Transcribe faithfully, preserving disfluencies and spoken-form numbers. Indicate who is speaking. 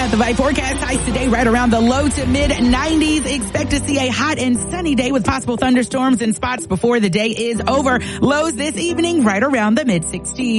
Speaker 1: got the Vibe forecast. Highs today right around the low to mid nineties. Expect to see a hot and sunny day with possible thunderstorms in spots before the day is over. Lows this evening right around the mid sixties.